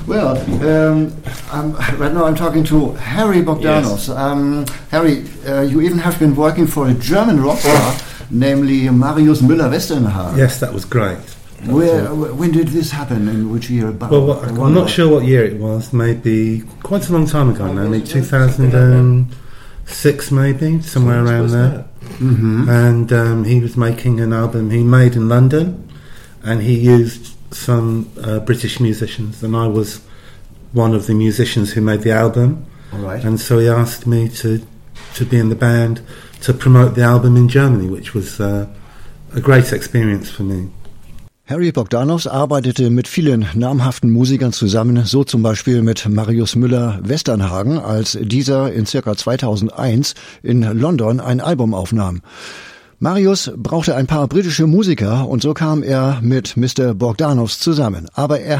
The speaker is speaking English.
Well, right now I'm talking to Harry Bogdanov. Yes. Harry, you even have been working for a German rock star, namely Marius Müller-Westernhagen. Yes, that was great. When did this happen? In which year? Well, I'm not sure what year it was. Maybe quite a long time ago now. Maybe 2006, maybe somewhere around there. Mm-hmm. And he was making an album he made in London, and he used some British musicians, and I was one of the musicians who made the album. All right. And so he asked me to be in the band to promote the album in Germany, which was a great experience for me. Harry Bogdanov arbeitete mit vielen namhaften Musikern zusammen, so zum Beispiel mit Marius Müller-Westernhagen, als dieser in ca. 2001 in London ein Album aufnahm. Marius brauchte ein paar britische Musiker und so kam er mit Mr. Bogdanovs zusammen. Aber er